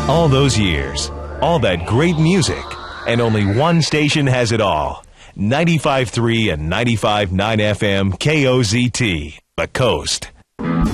All those years, all that great music, and only one station has it all. 95.3 and 95.9 FM KOZT, The Coast.